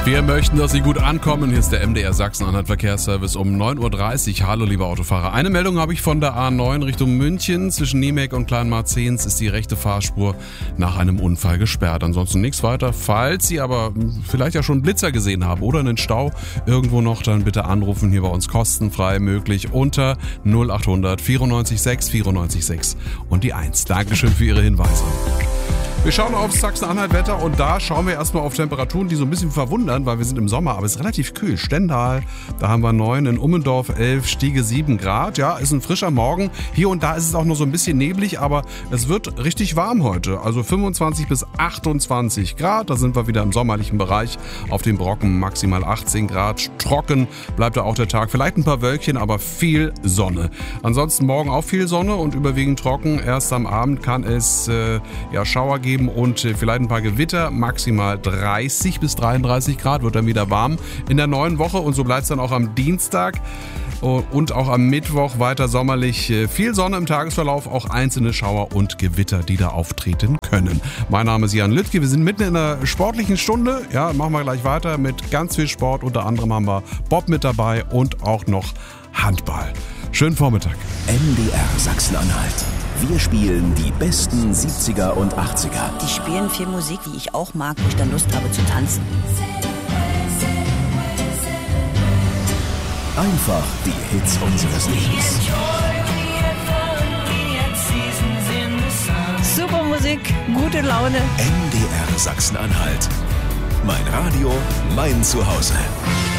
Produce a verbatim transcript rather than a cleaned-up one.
Wir möchten, dass Sie gut ankommen. Hier ist der M D R Sachsen-Anhalt Verkehrsservice um neun Uhr dreißig. Hallo, liebe Autofahrer. Eine Meldung habe ich von der A neun Richtung München. Zwischen Niemek und Kleinmarzens ist die rechte Fahrspur nach einem Unfall gesperrt. Ansonsten nichts weiter. Falls Sie aber vielleicht ja schon einen Blitzer gesehen haben oder einen Stau irgendwo noch, dann bitte anrufen. Hier bei uns kostenfrei möglich unter null acht hundert vierundneunzig sechs vierundneunzig sechs und die eins. Dankeschön für Ihre Hinweise. Wir schauen auf Sachsen-Anhalt-Wetter und da schauen wir erstmal auf Temperaturen, die so ein bisschen verwundern, weil wir sind im Sommer, aber es ist relativ kühl. Stendal, da haben wir neun, in Ummendorf elf, Stiege sieben Grad. Ja, ist ein frischer Morgen. Hier und da ist es auch noch so ein bisschen neblig, aber es wird richtig warm heute. Also fünfundzwanzig bis achtundzwanzig Grad, da sind wir wieder im sommerlichen Bereich. Auf den Brocken maximal achtzehn Grad. Trocken bleibt da auch der Tag. Vielleicht ein paar Wölkchen, aber viel Sonne. Ansonsten morgen auch viel Sonne und überwiegend trocken. Erst am Abend kann es äh, ja, Schauer geben und vielleicht ein paar Gewitter, maximal dreißig bis dreiunddreißig Grad, wird dann wieder warm in der neuen Woche und so bleibt es dann auch am Dienstag und auch am Mittwoch weiter sommerlich. Viel Sonne im Tagesverlauf, auch einzelne Schauer und Gewitter, die da auftreten können. Mein Name ist Jan Lüttke, wir sind mitten in einer sportlichen Stunde, ja, machen wir gleich weiter mit ganz viel Sport, unter anderem haben wir Bob mit dabei und auch noch Handball. Schönen Vormittag. M D R Sachsen-Anhalt. Wir spielen die besten siebziger und achtziger. Die spielen viel Musik, die ich auch mag, wo ich dann Lust habe zu tanzen. Einfach die Hits unseres Lebens. Super Musik, gute Laune. M D R Sachsen-Anhalt. Mein Radio, mein Zuhause.